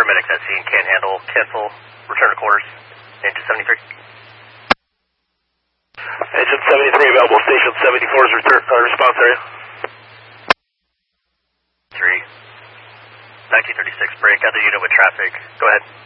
paramedics at scene can't handle. Cancel. Return to quarters. Engine 73. Engine 73 available. Station 74's response area. 3. 1936, break. Other unit with traffic. Go ahead.